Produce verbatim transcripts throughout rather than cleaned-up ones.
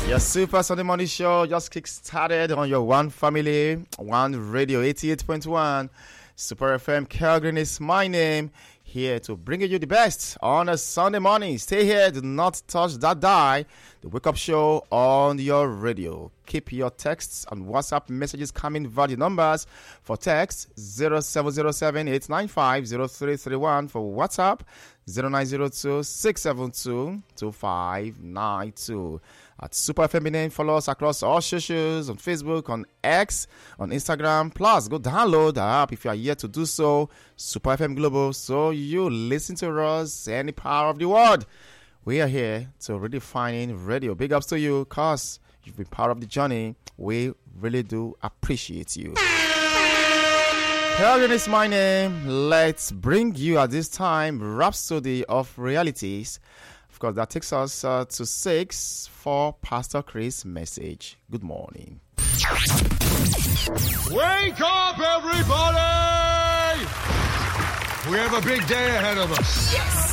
Your Super Sunday Morning Show just kick-started on your One Family, One Radio eighty-eight point one. Super F M Calgary is my name, here to bring you the best on a Sunday morning. Stay here, do not touch that die. The Wake Up Show on your radio. Keep your texts and WhatsApp messages coming via the numbers. For text, zero seven zero seven, eight nine five, zero three three one. For WhatsApp, zero nine zero two, six seven two, two five nine two. At Super F M, follow us across all socials, on Facebook, on X, on Instagram. Plus, go download the app if you are yet to do so, Super F M Global, so you listen to us any part of the world. We are here to redefining radio. Big ups to you, cause you've been part of the journey. We really do appreciate you. Calgary is my name. Let's bring you at this time Rhapsody of Realities. Of course, that takes us uh, to six for Pastor Chris' message. Good morning. Wake up, everybody! We have a big day ahead of us. Yes!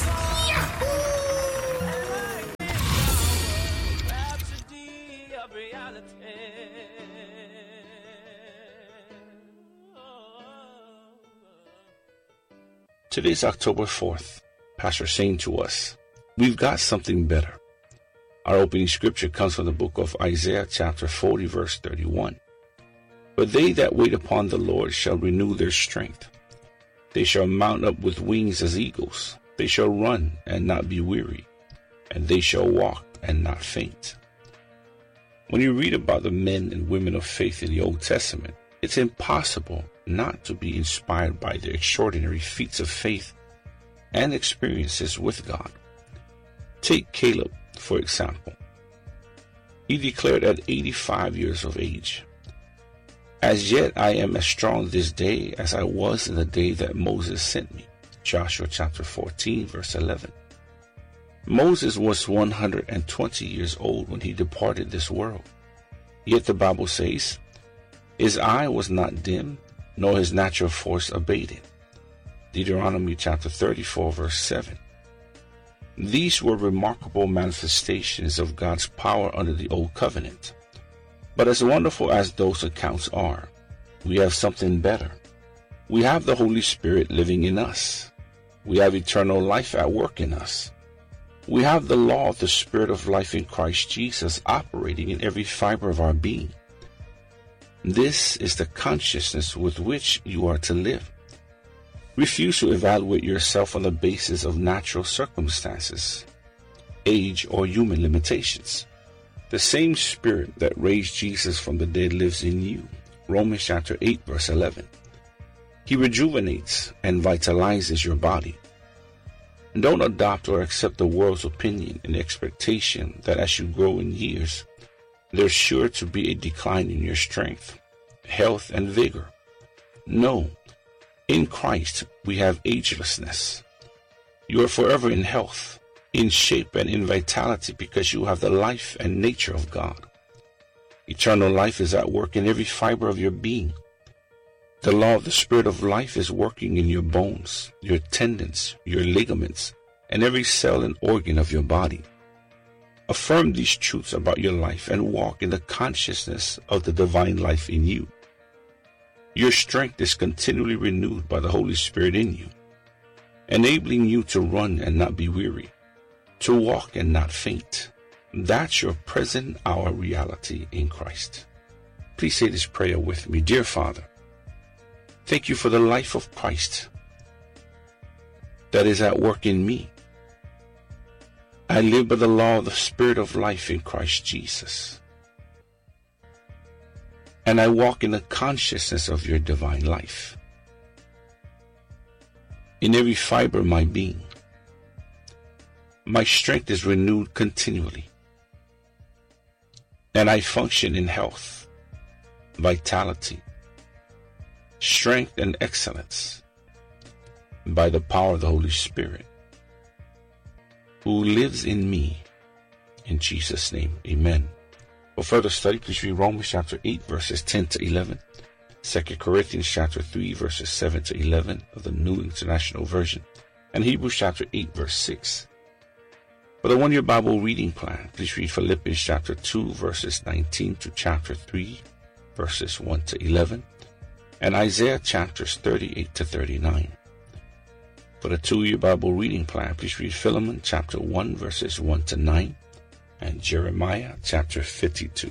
Today's October fourth. Pastor saying to us, we've got something better. Our opening scripture comes from the book of Isaiah chapter forty verse thirty-one. But they that wait upon the Lord shall renew their strength. They shall mount up with wings as eagles. They shall run and not be weary, and they shall walk and not faint. When you read about the men and women of faith in the Old Testament, it's impossible not to be inspired by their extraordinary feats of faith and experiences with God. Take Caleb, for example. He declared at eighty-five years of age, "As yet I am as strong this day as I was in the day that Moses sent me." Joshua chapter fourteen, verse eleven. Moses was one hundred twenty years old when he departed this world. Yet the Bible says, his eye was not dim, nor his natural force abated. Deuteronomy chapter thirty-four, verse seven. These were remarkable manifestations of God's power under the Old Covenant. But as wonderful as those accounts are, we have something better. We have the Holy Spirit living in us. We have eternal life at work in us. We have the law of the Spirit of life in Christ Jesus operating in every fiber of our being. This is the consciousness with which you are to live. Refuse to evaluate yourself on the basis of natural circumstances, age, or human limitations. The same Spirit that raised Jesus from the dead lives in you. Romans chapter eight, verse eleven. He rejuvenates and vitalizes your body. Don't adopt or accept the world's opinion and expectation that as you grow in years, there's sure to be a decline in your strength, health, and vigor. No. In Christ, we have agelessness. You are forever in health, in shape, and in vitality because you have the life and nature of God. Eternal life is at work in every fiber of your being. The law of the Spirit of life is working in your bones, your tendons, your ligaments, and every cell and organ of your body. Affirm these truths about your life and walk in the consciousness of the divine life in you. Your strength is continually renewed by the Holy Spirit in you, enabling you to run and not be weary, to walk and not faint. That's your present hour reality in Christ. Please say this prayer with me. Dear Father, thank you for the life of Christ that is at work in me. I live by the law of the Spirit of life in Christ Jesus. And I walk in the consciousness of your divine life. In every fiber of my being, my strength is renewed continually. And I function in health, vitality, strength, and excellence by the power of the Holy Spirit, who lives in me. In Jesus' name, amen. For further study, please read Romans chapter eight, verses ten to eleven, Second Corinthians chapter three, verses seven to eleven of the New International Version, and Hebrews chapter eight, verse six. For the one-year Bible reading plan, please read Philippians chapter two, verses nineteen to chapter three, verses one to eleven, and Isaiah chapters thirty-eight to thirty-nine. For the two-year Bible reading plan, please read Philemon chapter one, verses one to nine, and Jeremiah chapter fifty-two.